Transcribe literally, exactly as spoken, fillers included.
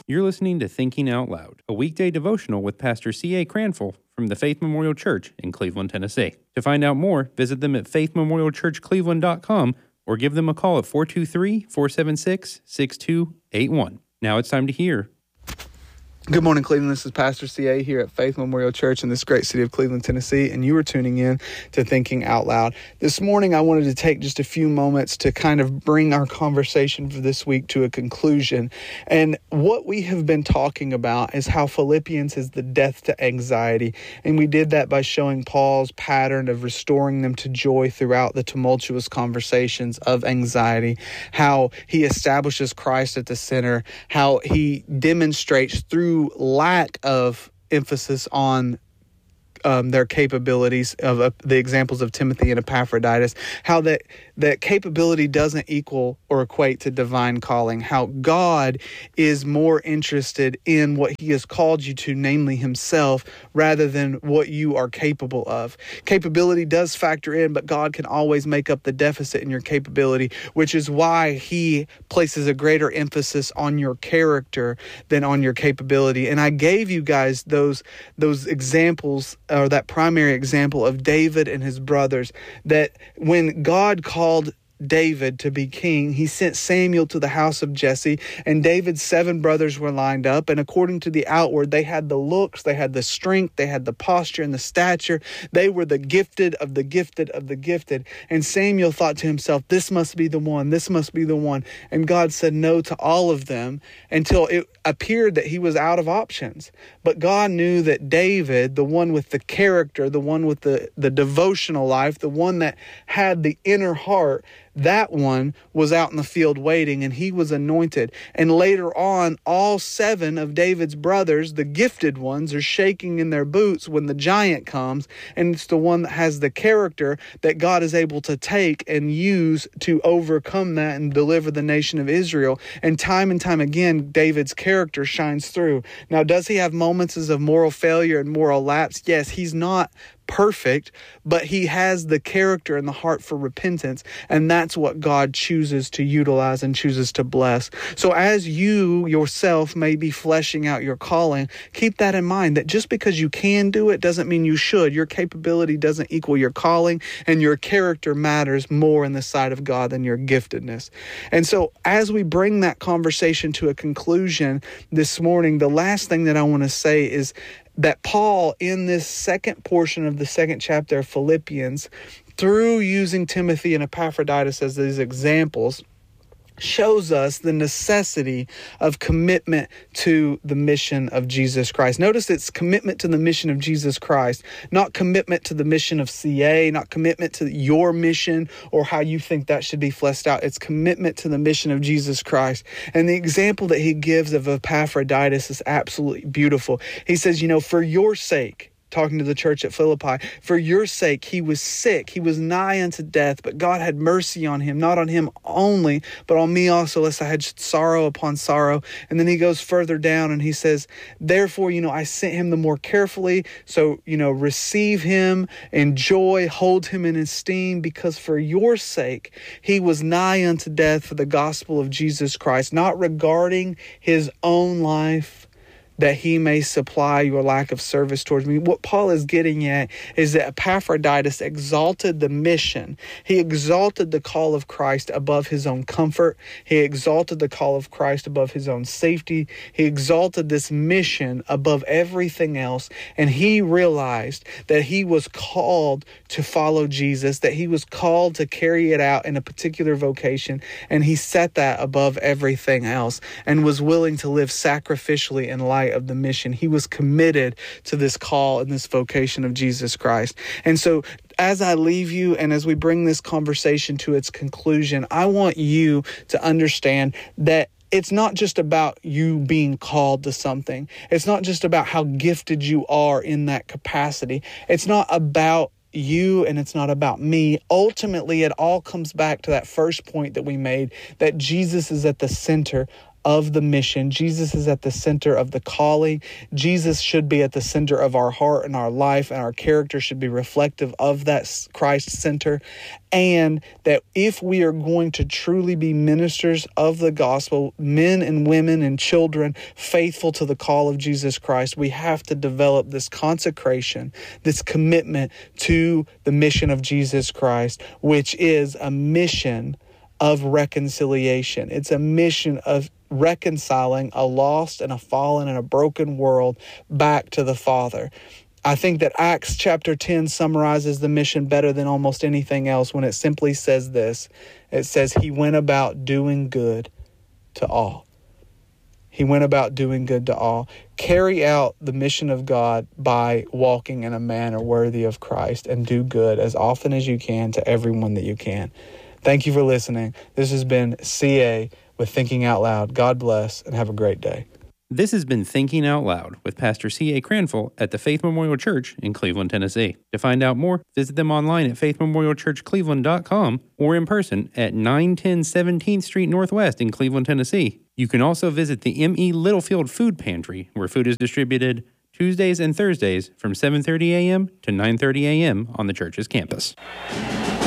You're listening to Thinking Out Loud, a weekday devotional with Pastor C A Cranful from the Faith Memorial Church in Cleveland, Tennessee. To find out more, visit them at faith memorial church cleveland dot com or give them a call at four two three, four seven six, six two eight one. Now it's time to hear. Good morning, Cleveland. This is Pastor C A here at Faith Memorial Church in this great city of Cleveland, Tennessee, and you are tuning in to Thinking Out Loud. This morning, I wanted to take just a few moments to kind of bring our conversation for this week to a conclusion. And what we have been talking about is how Philippians is the death to anxiety. And we did that by showing Paul's pattern of restoring them to joy throughout the tumultuous conversations of anxiety, how he establishes Christ at the center, how he demonstrates through lack of emphasis on um, their capabilities of uh, the examples of Timothy and Epaphroditus, how that, that capability doesn't equal or equate to divine calling, how God is more interested in what he has called you to, namely himself, rather than what you are capable of. Capability does factor in, but God can always make up the deficit in your capability, which is why he places a greater emphasis on your character than on your capability. And I gave you guys those, those examples, or that primary example of David and his brothers, that when God called David to be king, he sent Samuel to the house of Jesse, and David's seven brothers were lined up, and according to the outward, they had the looks, they had the strength, they had the posture and the stature. They were the gifted of the gifted of the gifted. And Samuel thought to himself, this must be the one, this must be the one. And God said no to all of them until it appeared that he was out of options. But God knew that David, the one with the character, the one with the, the devotional life, the one that had the inner heart, that one was out in the field waiting, and he was anointed. And later on, all seven of David's brothers, the gifted ones, are shaking in their boots when the giant comes. And it's the one that has the character that God is able to take and use to overcome that and deliver the nation of Israel. And time and time again, David's character shines through. Now, does he have moments of moral failure and moral lapse? Yes, he's not perfect, but he has the character and the heart for repentance, and that's what God chooses to utilize and chooses to bless. So as you yourself may be fleshing out your calling, keep that in mind, that just because you can do it doesn't mean you should. Your capability doesn't equal your calling, and your character matters more in the sight of God than your giftedness. And so as we bring that conversation to a conclusion this morning, the last thing that I want to say is that Paul, in this second portion of the second chapter of Philippians, through using Timothy and Epaphroditus as these examples, shows us the necessity of commitment to the mission of Jesus Christ. Notice it's commitment to the mission of Jesus Christ, not commitment to the mission of C A, not commitment to your mission or how you think that should be fleshed out. It's commitment to the mission of Jesus Christ. And the example that he gives of Epaphroditus is absolutely beautiful. He says, you know, for your sake, talking to the church at Philippi, for your sake, he was sick. He was nigh unto death, but God had mercy on him, not on him only, but on me also, lest I had sorrow upon sorrow. And then he goes further down and he says, therefore, you know, I sent him the more carefully. So, you know, receive him, enjoy, hold him in esteem, because for your sake, he was nigh unto death for the gospel of Jesus Christ, not regarding his own life, that he may supply your lack of service towards me. What Paul is getting at is that Epaphroditus exalted the mission. He exalted the call of Christ above his own comfort. He exalted the call of Christ above his own safety. He exalted this mission above everything else. And he realized that he was called to follow Jesus, that he was called to carry it out in a particular vocation. And he set that above everything else and was willing to live sacrificially in light of the mission. He was committed to this call and this vocation of Jesus Christ. And so as I leave you and as we bring this conversation to its conclusion, I want you to understand that it's not just about you being called to something. It's not just about how gifted you are in that capacity. It's not about you and it's not about me. Ultimately, it all comes back to that first point that we made, that Jesus is at the center of the mission. Jesus is at the center of the calling. Jesus should be at the center of our heart and our life, and our character should be reflective of that Christ center. And that if we are going to truly be ministers of the gospel, men and women and children faithful to the call of Jesus Christ, we have to develop this consecration, this commitment to the mission of Jesus Christ, which is a mission of reconciliation. It's a mission of reconciling a lost and a fallen and a broken world back to the Father. I think that Acts chapter ten summarizes the mission better than almost anything else when it simply says this. It says, he went about doing good to all. He went about doing good to all. Carry out the mission of God by walking in a manner worthy of Christ, and do good as often as you can to everyone that you can. Thank you for listening. This has been C A with Thinking Out Loud. God bless, and have a great day. This has been Thinking Out Loud with Pastor C A Cranful at the Faith Memorial Church in Cleveland, Tennessee. To find out more, visit them online at faith memorial church cleveland dot com or in person at nine ten seventeenth Street Northwest in Cleveland, Tennessee. You can also visit the M E Littlefield Food Pantry, where food is distributed Tuesdays and Thursdays from seven thirty a.m. to nine thirty a.m. on the church's campus.